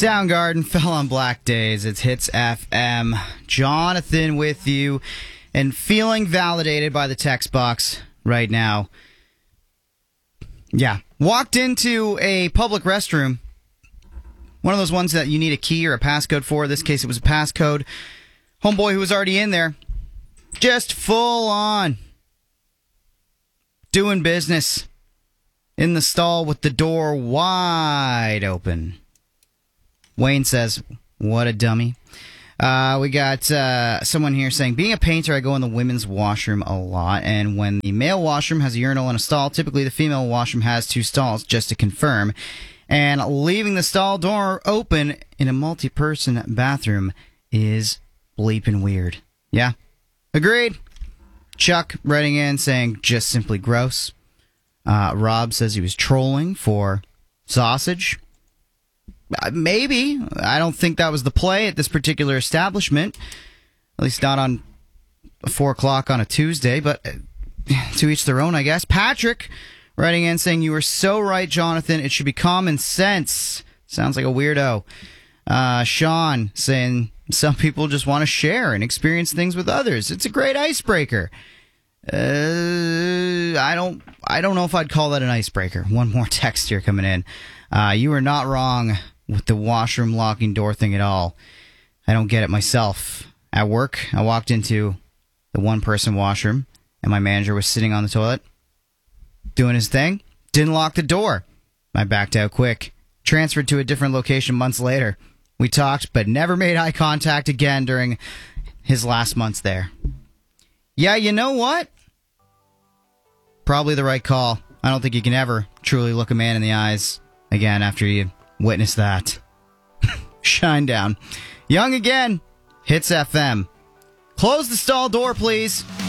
Soundgarden fell on black days. It's Hits FM. Jonathan with you and feeling validated by the text box right now. Yeah. Walked into a public restroom. One of those ones that you need a key or a passcode for. In this case, it was a passcode. Homeboy who was already in there. Just full on. Doing business. In the stall with the door wide open. Wayne says, what a dummy. We got someone here saying, being a painter, I go in the women's washroom a lot, and when the male washroom has a urinal and a stall, typically the female washroom has two stalls, just to confirm. And leaving the stall door open in a multi-person bathroom is bleeping weird. Yeah, agreed. Chuck writing in saying, just simply gross. Rob says he was trolling for sausage. Maybe. I don't think that was the play at this particular establishment. At least not on 4 o'clock on a Tuesday, but to each their own, I guess. Patrick writing in saying, you were so right, Jonathan. It should be common sense. Sounds like a weirdo. Sean saying, some people just want to share and experience things with others. It's a great icebreaker. I don't know if I'd call that an icebreaker. One more text here coming in. You are not wrong with the washroom locking door thing at all. I don't get it myself. At work, I walked into the one-person washroom, and my manager was sitting on the toilet, doing his thing, didn't lock the door. I backed out quick, transferred to a different location months later. We talked, but never made eye contact again during his last months there. Yeah, you know what? Probably the right call. I don't think you can ever truly look a man in the eyes again after you witness that. Shine down. Young again. Hits FM. Close the stall door, please.